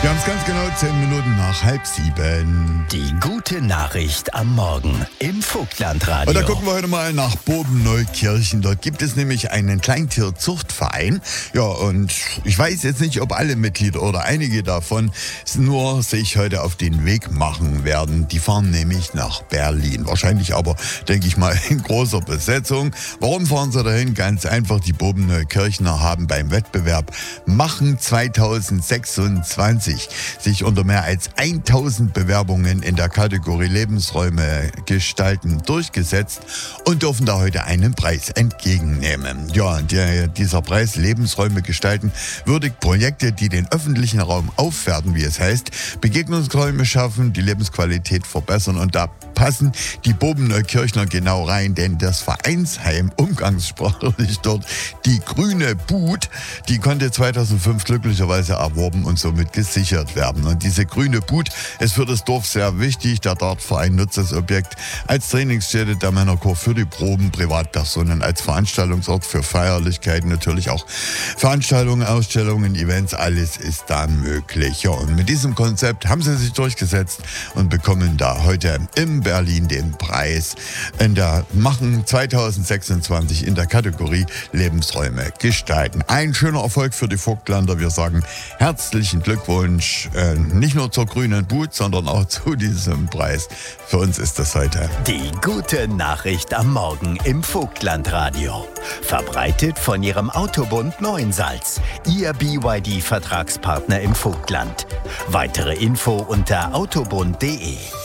Wir haben es ganz genau 10 Minuten nach 6:30. Die gute Nachricht am Morgen im Vogtlandradio. Und da gucken wir heute mal nach Bobenneukirchen. Dort gibt es nämlich einen Kleintierzuchtverein. Ja, und ich weiß jetzt nicht, ob alle Mitglieder oder einige davon nur sich heute auf den Weg machen werden. Die fahren nämlich nach Berlin. Wahrscheinlich aber, denke ich mal, in großer Besetzung. Warum fahren sie dahin? Ganz einfach, die Bobenneukirchner haben beim Wettbewerb Machen 2026 sich unter mehr als 1000 Bewerbungen in der Kategorie Lebensräume gestalten durchgesetzt und dürfen da heute einen Preis entgegennehmen. Ja, dieser Preis Lebensräume gestalten würdigt Projekte, die den öffentlichen Raum aufwerten, wie es heißt, Begegnungsräume schaffen, die Lebensqualität verbessern, und da passen die Bobenneukirchner genau rein, denn das Vereinsheim, umgangssprachlich dort die Grüne But, die konnte 2005 glücklicherweise erworben und somit gesichert werden. Und diese Grüne But ist für das Dorf sehr wichtig. Der Dartverein nutzt das Objekt als Trainingsstätte, der Männerchor für die Proben, Privatpersonen als Veranstaltungsort für Feierlichkeiten, natürlich auch Veranstaltungen, Ausstellungen, Events, alles ist da möglich. Ja, und mit diesem Konzept haben sie sich durchgesetzt und bekommen da heute in Berlin den Preis in der Machen 2026 in der Kategorie Lebensräume gestalten. Ein schöner Erfolg für die Vogtlander. Wir sagen herzlichen Glückwunsch, nicht nur zur Grünen But, sondern auch zu diesem Preis. Für uns ist das heute die gute Nachricht am Morgen im Vogtlandradio. Verbreitet von Ihrem Autobund Neuensalz, Ihr BYD-Vertragspartner im Vogtland. Weitere Info unter autobund.de.